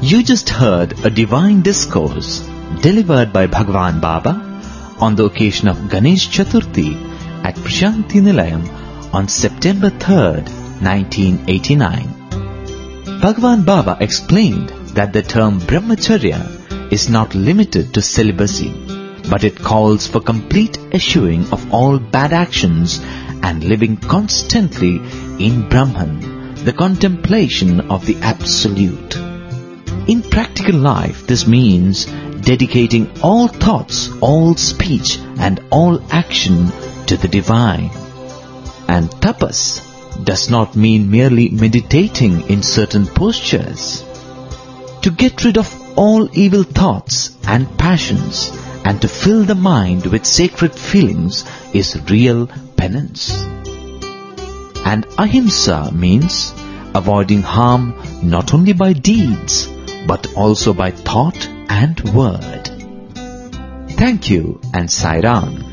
You just heard a divine discourse delivered by Bhagwan Baba on the occasion of Ganesh Chaturthi at Prashanti Nilayam on September 3rd, 1989. Bhagwan Baba explained that the term Brahmacharya is not limited to celibacy, but it calls for complete eschewing of all bad actions and living constantly in Brahman, the contemplation of the Absolute. In practical life, this means dedicating all thoughts, all speech and all action to the Divine. And tapas does not mean merely meditating in certain postures. To get rid of all evil thoughts and passions and to fill the mind with sacred feelings is real penance. And ahimsa means avoiding harm not only by deeds but also by thought and word. Thank you and Sai Ram.